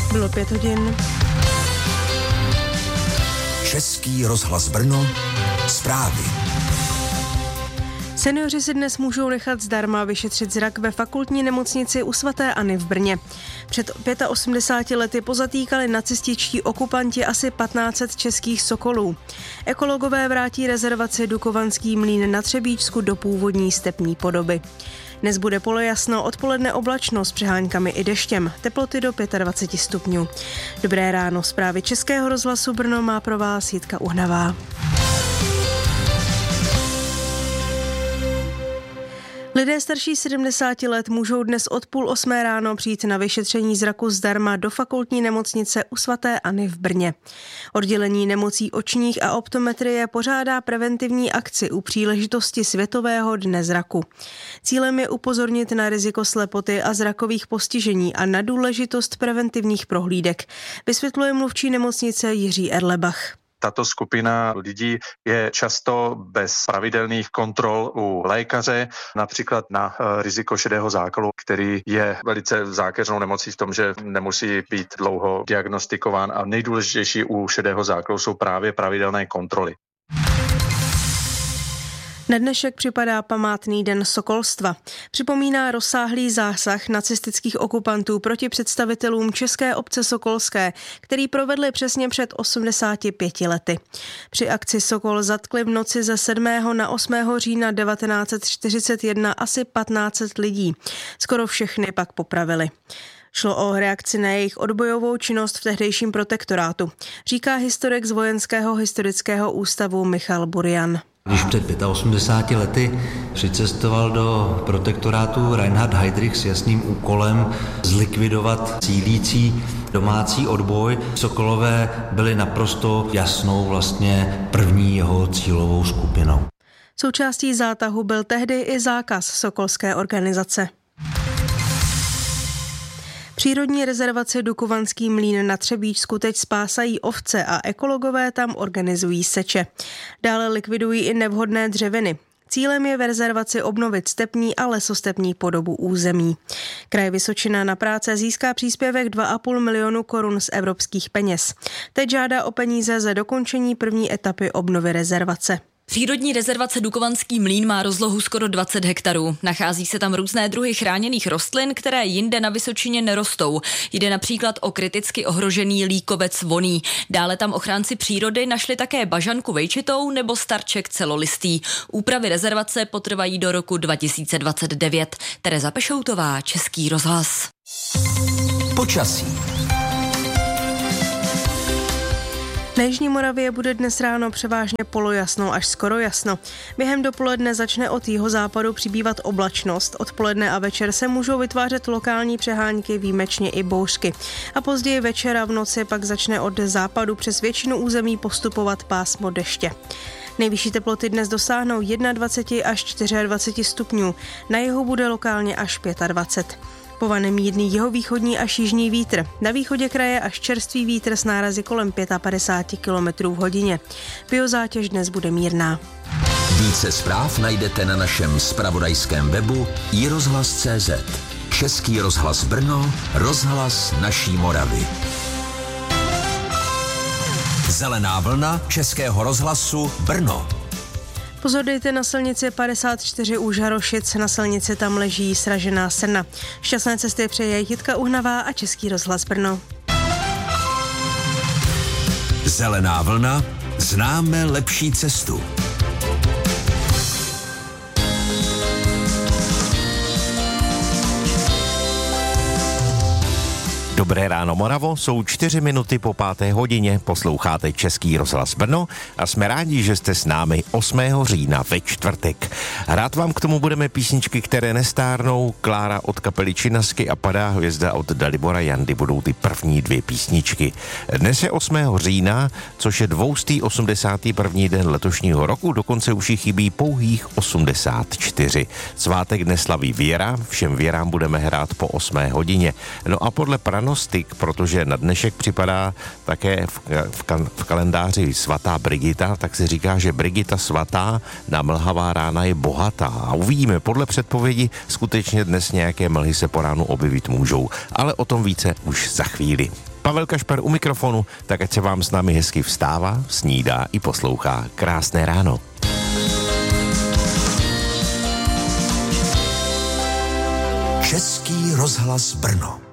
Bylo 5 hodin. Český rozhlas Brno, zprávy. Senioři si dnes můžou nechat zdarma vyšetřit zrak ve fakultní nemocnici u svaté Anny v Brně. Před 85 lety pozatýkali nacističtí okupanti asi 1500 českých sokolů. Ekologové vrátí rezervaci Dukovanský mlýn na Třebíčsku do původní stepní podoby. Dnes bude polojasno, odpoledne oblačno s přeháňkami i deštěm, teploty do 25 stupňů. Dobré ráno, zprávy Českého rozhlasu Brno má pro vás Jitka Uhnavá. Lidé starší 70 let můžou dnes od 7:30 ráno přijít na vyšetření zraku zdarma do fakultní nemocnice u svaté Anny v Brně. Oddělení nemocí očních a optometrie pořádá preventivní akci u příležitosti Světového dne zraku. Cílem je upozornit na riziko slepoty a zrakových postižení a na důležitost preventivních prohlídek, vysvětluje mluvčí nemocnice Jiří Erlebach. Tato skupina lidí je často bez pravidelných kontrol u lékaře, například na riziko šedého zákalu, který je velice zákeřnou nemocí v tom, že nemusí být dlouho diagnostikován a nejdůležitější u šedého zákalu jsou právě pravidelné kontroly. Na dnešek připadá památný den sokolstva. Připomíná rozsáhlý zásah nacistických okupantů proti představitelům České obce sokolské, který provedli přesně před 85 lety. Při akci Sokol zatkli v noci ze 7. na 8. října 1941 asi 1500 lidí. Skoro všechny pak popravili. Šlo o reakci na jejich odbojovou činnost v tehdejším protektorátu, říká historik z Vojenského historického ústavu Michal Burian. Když před 85 lety přicestoval do protektorátu Reinhard Heydrich s jasným úkolem zlikvidovat cílící domácí odboj, sokolové byli naprosto jasnou vlastně první jeho cílovou skupinou. Součástí zátahu byl tehdy i zákaz sokolské organizace. Přírodní rezervace Dukovanský mlýn na Třebíčsku teď spásají ovce a ekologové tam organizují seče. Dále likvidují i nevhodné dřeviny. Cílem je v rezervaci obnovit stepní a lesostepní podobu území. Kraj Vysočina na práce získá příspěvek 2,5 milionu korun z evropských peněz. Teď žádá o peníze za dokončení první etapy obnovy rezervace. Přírodní rezervace Dukovanský mlýn má rozlohu skoro 20 hektarů. Nachází se tam různé druhy chráněných rostlin, které jinde na Vysočině nerostou. Jde například o kriticky ohrožený líkovec voný. Dále tam ochránci přírody našli také bažanku vejčitou nebo starček celolistý. Úpravy rezervace potrvají do roku 2029. Tereza Pešoutová, Český rozhlas. Počasí. Na jižní Moravě bude dnes ráno převážně polojasno až skoro jasno. Během dopoledne začne od jihozápadu přibývat oblačnost. Odpoledne a večer se můžou vytvářet lokální přehánky, výjimečně i bouřky. A později večer a v noci pak začne od západu přes většinu území postupovat pásmo deště. Nejvyšší teploty dnes dosáhnou 21 až 24 stupňů. Na jihu bude lokálně až 25. Povane mírný jihovýchodní až jižní vítr. Na východě kraje až čerstvý vítr s nárazy kolem 55 km v hodině. Biozátěž dnes bude mírná. Více zpráv najdete na našem zpravodajském webu iRozhlas.cz. Český rozhlas Brno, rozhlas naší Moravy. Zelená vlna Českého rozhlasu Brno. Pozor dejte na silnici 54 u Žarošic, na silnici tam leží sražená srna. Šťastné cesty přeje Jitka Uhnavá a Český rozhlas Brno. Zelená vlna, známe lepší cestu. Dobré ráno Moravo, jsou 4 minuty po 5. hodině, posloucháte Český rozhlas Brno a jsme rádi, že jste s námi 8. října ve čtvrtek. Hrát vám k tomu budeme písničky, které nestárnou, Klára od kapely Činasky a Padá hvězda od Dalibora Jandy budou ty první 2 písničky. Dnes je 8. října, což je 281. den letošního roku, dokonce už jí chybí pouhých 84. Svátek dnes slaví Věra, všem věrám budeme hrát po 8. hodině. No a podle pranostik, protože na dnešek připadá také v kalendáři svatá Brigita, tak se říká, že Brigita svatá na mlhavá rána je bohatá. A uvidíme, podle předpovědi skutečně dnes nějaké mlhy se po ránu objevit můžou, ale o tom více už za chvíli. Pavel Kašpar u mikrofonu, tak ať se vám s námi hezky vstává, snídá i poslouchá. Krásné ráno. Český rozhlas Brno.